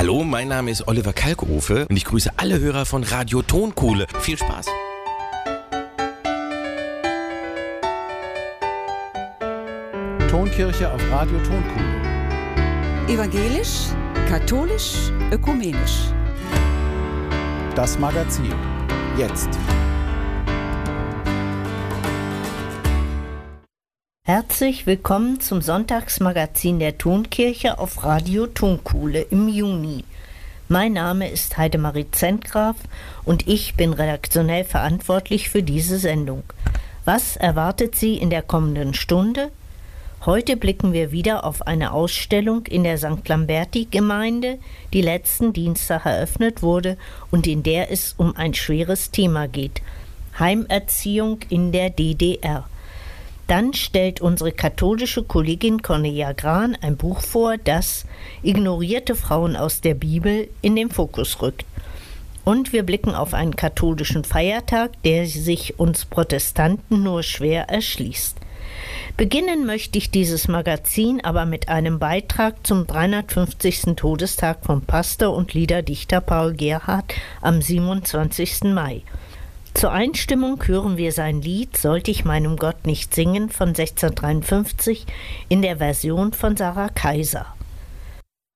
Hallo, mein Name ist Oliver Kalkofe und ich grüße alle Hörer von Radio Tonkuhle. Viel Spaß! Tonkirche auf Radio Tonkuhle. Evangelisch, katholisch, ökumenisch. Das Magazin. Jetzt. Herzlich willkommen zum Sonntagsmagazin der Tonkirche auf Radio Tonkuhle im Juni. Mein Name ist Heidemarie Zentgraf und ich bin redaktionell verantwortlich für diese Sendung. Was erwartet Sie in der kommenden Stunde? Heute blicken wir wieder auf eine Ausstellung in der St. Lamberti-Gemeinde, die letzten Dienstag eröffnet wurde und in der es um ein schweres Thema geht: Heimerziehung in der DDR. Dann stellt unsere katholische Kollegin Cornelia Gran ein Buch vor, das ignorierte Frauen aus der Bibel in den Fokus rückt. Und wir blicken auf einen katholischen Feiertag, der sich uns Protestanten nur schwer erschließt. Beginnen möchte ich dieses Magazin aber mit einem Beitrag zum 350. Todestag von Pastor und Liederdichter Paul Gerhardt am 27. Mai. Zur Einstimmung hören wir sein Lied »Sollte ich meinem Gott nicht singen« von 1653 in der Version von Sarah Kaiser.